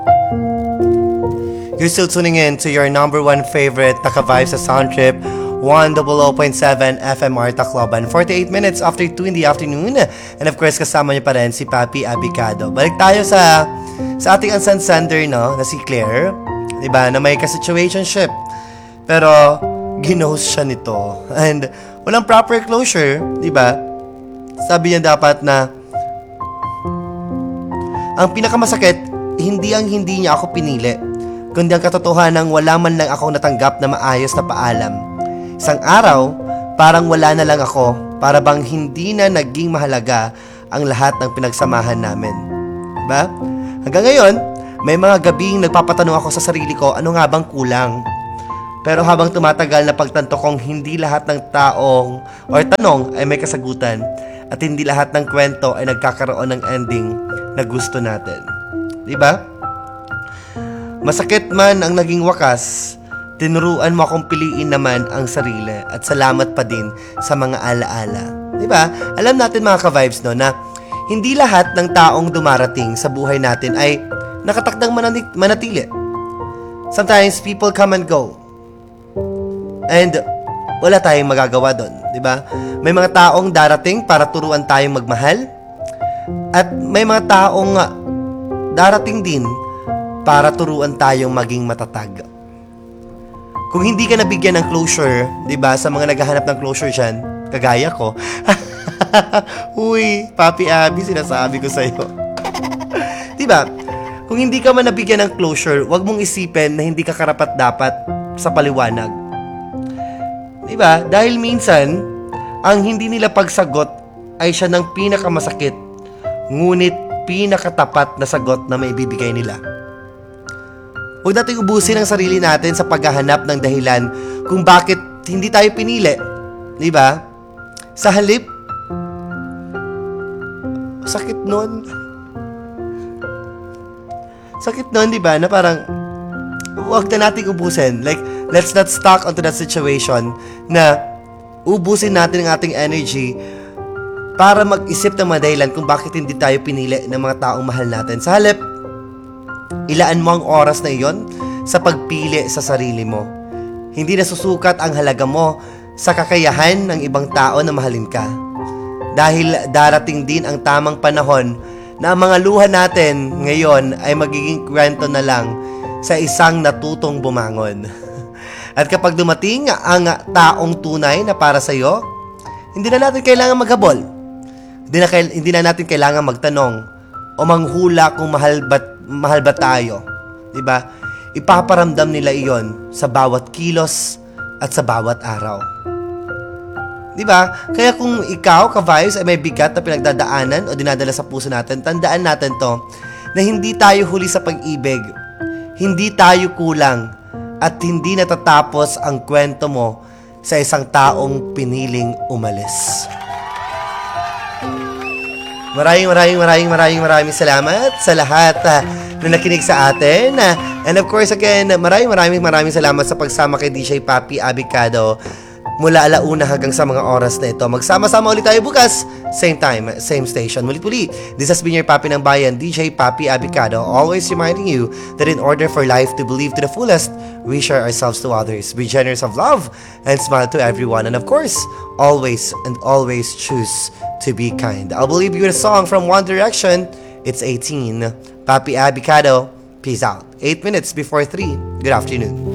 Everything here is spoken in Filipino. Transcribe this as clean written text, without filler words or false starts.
You're still tuning in to your number one favorite Naka-Vibes sa Sound Trip 100.7 FM Tacloban. 48 minutes after 2 in the afternoon. And of course, kasama niyo pa rin si Papi Abicado. Balik tayo sa ating unsung sender, no? Na si Claire. Diba? Na may ka-situationship. Pero, ginost siya nito. And, walang proper closure. Diba? Sabi niya dapat na ang pinakamasakit, hindi niya ako pinili. Kundi ang katotohanan wala man lang akong natanggap na maayos na paalam. Isang araw, parang wala na lang ako, para bang hindi na naging mahalaga ang lahat ng pinagsamahan namin. Diba? Hanggang ngayon, may mga gabing nagpapatanong ako sa sarili ko, ano nga bang kulang? Pero habang tumatagal na pagtanto kong hindi lahat ng taong or tanong ay may kasagutan at hindi lahat ng kwento ay nagkakaroon ng ending na gusto natin. Diba? Masakit man ang naging wakas, tinuruan mo akong piliin naman ang sarili at salamat pa din sa mga alaala. Diba? Alam natin mga ka-vibes no, na hindi lahat ng taong dumarating sa buhay natin ay nakatakdang manatili. Sometimes people come and go. And wala tayong magagawa doon. Diba? May mga taong darating para turuan tayong magmahal. At may mga taong darating din para turuan tayong maging matatag. Kung hindi ka nabigyan ng closure, 'di ba, sa mga naghahanap ng closure diyan, kagaya ko. Uy, Papi Abi, sinasabi ko sa iyo. 'Di ba? Kung hindi ka man nabigyan ng closure, 'wag mong isipin na hindi ka karapat-dapat sa paliwanag. 'Di ba? Dahil minsan, ang hindi nila pagsagot ay siya ng pinakamasakit, ngunit pinakatapat na sagot na maibibigay nila. Huwag natin ubusin ang sarili natin sa paghahanap ng dahilan kung bakit hindi tayo pinili. Di ba? Sa halip, sakit nun. Sakit nun, di ba? Na parang, huwag na natin ubusin. Like, let's not stuck onto that situation na ubusin natin ang ating energy para mag-isip ng mga dahilan kung bakit hindi tayo pinili ng mga taong mahal natin. Sa halip, ilaan mo ang oras na iyon sa pagpili sa sarili mo. Hindi nasusukat ang halaga mo sa kakayahan ng ibang tao na mahalin ka. Dahil darating din ang tamang panahon na ang mga luha natin ngayon ay magiging kwento na lang sa isang natutong bumangon. At kapag dumating ang taong tunay na para sa iyo, hindi na natin kailangan maghabol. Hindi na natin kailangan magtanong o manghula kung mahal ba tayo. Diba? Ipaparamdam nila iyon sa bawat kilos at sa bawat araw. Diba? Kaya kung ikaw, ka-vibes, ay may bigat na pinagdadaanan o dinadala sa puso natin, tandaan natin to, na hindi tayo huli sa pag-ibig, hindi tayo kulang, at hindi natatapos ang kwento mo sa isang taong piniling umalis. Maraming salamat sa lahat na nakinig sa atin. And of course, again, maraming salamat sa pagsama kay DJ Papi Abicado mula alauna hanggang sa mga oras na ito. Magsama-sama ulit tayo bukas, same time, same station. Muli-muli, this has been your Papi ng Bayan, DJ Papi Abicado, always reminding you that in order for life to believe to the fullest, we share ourselves to others, be generous of love, and smile to everyone. And of course, always choose to be kind. I'll leave you with a song from One Direction. It's 18. Papi Abicado, peace out. 8 minutes before 3. Good afternoon.